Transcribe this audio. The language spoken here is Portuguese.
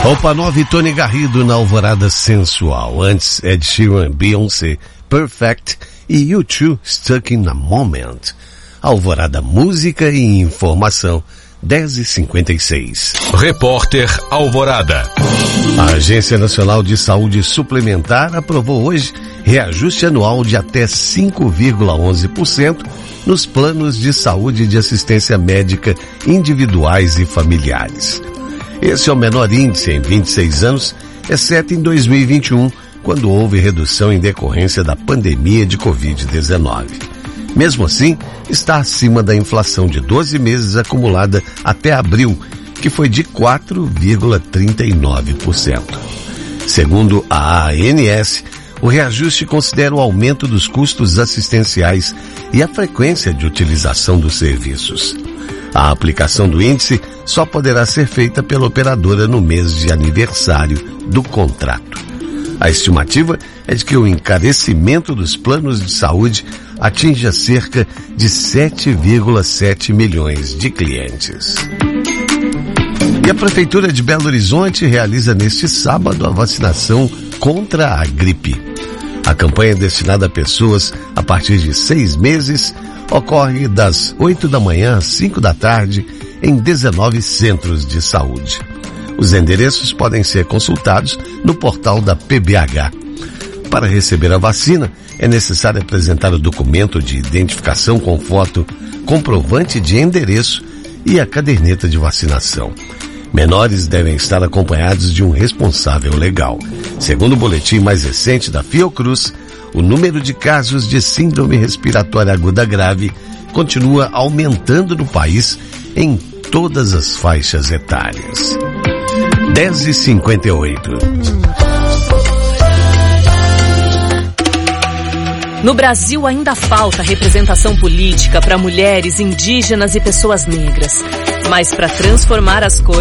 Roupa Nova e Tony Garrido na Alvorada Sensual. Antes, Ed Sheeran, Beyoncé, Perfect e U2, Stuck in a Moment. Alvorada Música e Informação, 10h56. Repórter Alvorada. A Agência Nacional de Saúde Suplementar aprovou hoje reajuste anual de até 5,11% nos planos de saúde e de assistência médica individuais e familiares. Esse é o menor índice em 26 anos, exceto em 2021, quando houve redução em decorrência da pandemia de Covid-19. Mesmo assim, está acima da inflação de 12 meses acumulada até abril, que foi de 4,39%. Segundo a ANS, o reajuste considera o aumento dos custos assistenciais e a frequência de utilização dos serviços. A aplicação do índice só poderá ser feita pela operadora no mês de aniversário do contrato. A estimativa é de que o encarecimento dos planos de saúde atinja cerca de 7,7 milhões de clientes. E a Prefeitura de Belo Horizonte realiza neste sábado a vacinação contra a gripe. A campanha destinada a pessoas a partir de 6 meses ocorre das 8 da manhã às 5 da tarde em 19 centros de saúde. Os endereços podem ser consultados no portal da PBH. Para receber a vacina, é necessário apresentar o documento de identificação com foto, comprovante de endereço e a caderneta de vacinação. Menores devem estar acompanhados de um responsável legal. Segundo o boletim mais recente da Fiocruz, o número de casos de síndrome respiratória aguda grave continua aumentando no país em todas as faixas etárias. 10h58. No Brasil ainda falta representação política para mulheres, indígenas e pessoas negras. Mas para transformar as coisas